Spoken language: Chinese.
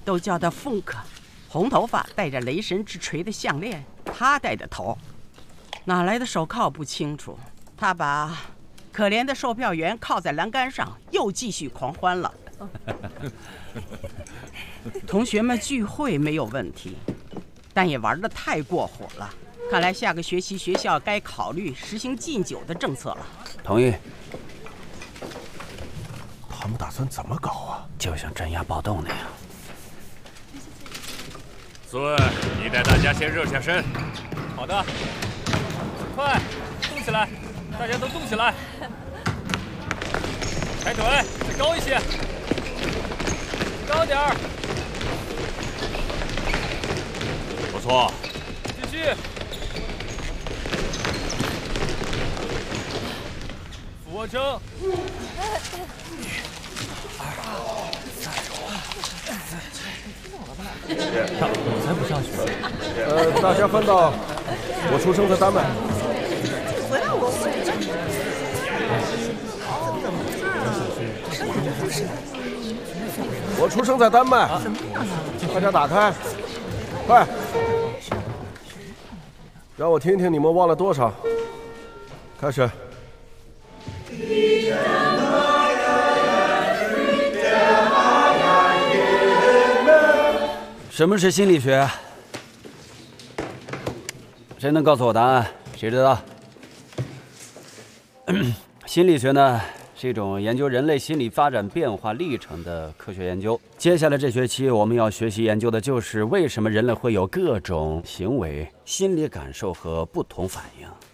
都叫他凤克。红头发，戴着雷神之锤的项链，他戴的头。哪来的手铐不清楚。他把可怜的售票员铐在栏杆上，又继续狂欢了。同学们聚会没有问题，但也玩得太过火了。看来下个学期学校该考虑实行禁酒的政策了。 同意。 他们打算怎么搞啊？ 就像镇压暴动那样。 孙，你带大家先热下身。 好的，快动起来，大家都动起来，抬腿，再高一些，高点儿， 不错， 继续，俯卧撑。 我才不上学。 大家翻到我出生在丹麦。我出生在丹麦，大家打开，快，让我听听你们忘了多少。开始。 什么是心理学？谁能告诉我答案？谁知道？心理学呢，是一种研究人类心理发展变化历程的科学研究。接下来这学期我们要学习研究的就是为什么人类会有各种行为、心理感受和不同反应。